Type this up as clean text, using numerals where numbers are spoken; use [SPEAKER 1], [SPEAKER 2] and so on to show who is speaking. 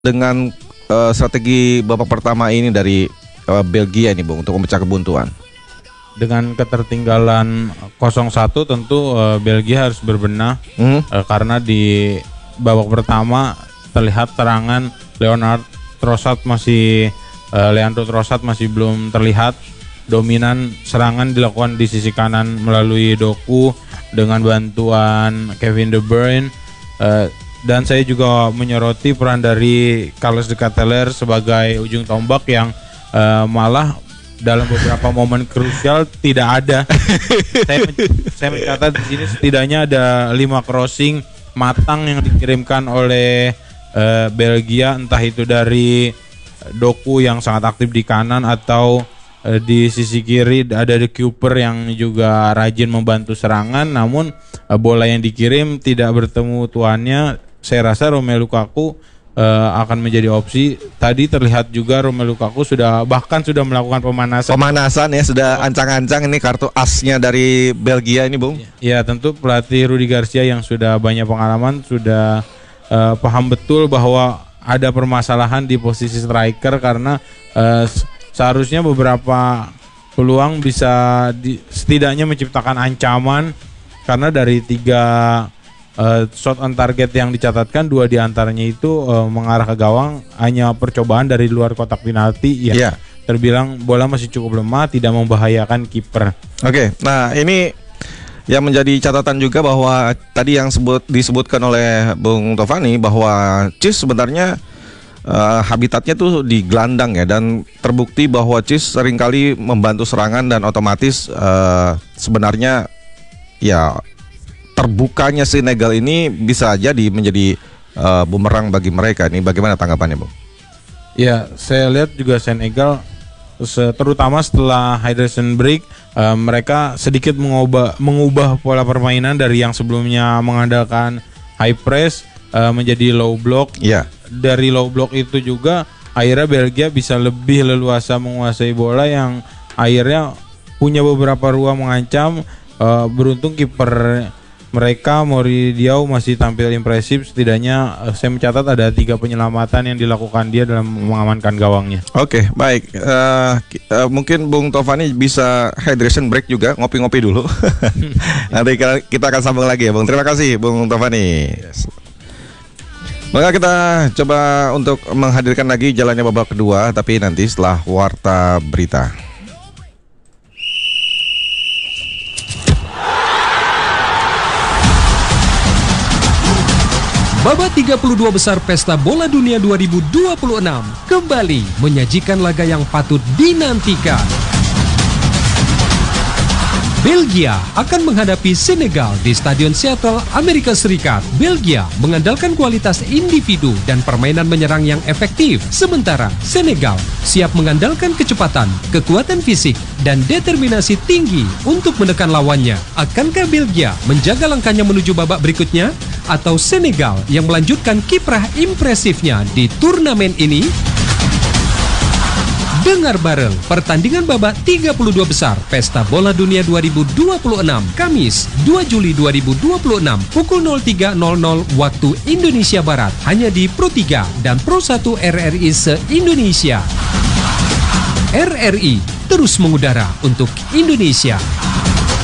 [SPEAKER 1] dengan strategi babak pertama ini dari Belgia nih Bung untuk memecah kebuntuan?
[SPEAKER 2] Dengan ketertinggalan 0-1 tentu Belgia harus berbenah karena di babak pertama terlihat serangan Leandro Trossard masih belum terlihat. Dominan serangan dilakukan di sisi kanan melalui Doku dengan bantuan Kevin De Bruyne. Dan saya juga menyoroti peran dari Carlos de Ketelaere sebagai ujung tombak yang malah dalam beberapa momen krusial tidak ada. Saya mencatat di sini setidaknya ada 5 crossing matang yang dikirimkan oleh Belgia, entah itu dari Doku yang sangat aktif di kanan atau di sisi kiri ada The Cooper yang juga rajin membantu serangan, namun bola yang dikirim tidak bertemu tuannya. Saya rasa Romelu Lukaku akan menjadi opsi. Tadi terlihat juga Romelu Lukaku sudah melakukan pemanasan ya, sudah ancang-ancang ini kartu asnya dari Belgia ini Bung. Ya tentu pelatih Rudi Garcia yang sudah banyak pengalaman sudah paham betul bahwa ada permasalahan di posisi striker karena seharusnya beberapa peluang bisa setidaknya menciptakan ancaman, karena dari 3 shot on target yang dicatatkan 2 diantaranya itu mengarah ke gawang, hanya percobaan dari luar kotak penalti yang terbilang bola masih cukup lemah, tidak membahayakan kiper. Oke, nah ini yang menjadi catatan juga bahwa tadi yang disebutkan oleh Bung Tovani bahwa Cis sebenarnya habitatnya tuh di gelandang ya, dan terbukti bahwa Cis seringkali membantu serangan dan otomatis sebenarnya ya terbukanya Senegal ini bisa jadi menjadi bumerang bagi mereka. Ini bagaimana tanggapannya Bung? Ya, saya lihat juga Senegal terutama setelah hydration break mereka sedikit mengubah pola permainan dari yang sebelumnya mengandalkan high press menjadi low block. Dari low block itu juga akhirnya Belgia bisa lebih leluasa menguasai bola, yang akhirnya punya beberapa ruang mengancam. Beruntung kiper mereka Mori Diaw masih tampil impresif. Setidaknya saya mencatat ada 3 penyelamatan yang dilakukan dia dalam mengamankan gawangnya. Oke, baik. Mungkin Bung Tovani bisa hydration break juga, ngopi-ngopi dulu. Nanti kita akan sambung lagi ya Bung. Terima kasih Bung Tovani. Maka kita coba untuk menghadirkan lagi jalannya babak kedua, tapi nanti setelah warta berita.
[SPEAKER 3] Babak 32 besar Pesta Bola Dunia 2026 kembali menyajikan laga yang patut dinantikan. Belgia akan menghadapi Senegal di Stadion Seattle, Amerika Serikat. Belgia mengandalkan kualitas individu dan permainan menyerang yang efektif, sementara Senegal siap mengandalkan kecepatan, kekuatan fisik, dan determinasi tinggi untuk menekan lawannya. Akankah Belgia menjaga langkahnya menuju babak berikutnya, atau Senegal yang melanjutkan kiprah impresifnya di turnamen ini? Dengar bareng pertandingan babak 32 besar Pesta Bola Dunia 2026 Kamis 2 Juli 2026 pukul 03.00 waktu Indonesia Barat, hanya di Pro 3 dan Pro 1 RRI se-Indonesia. RRI terus mengudara untuk Indonesia.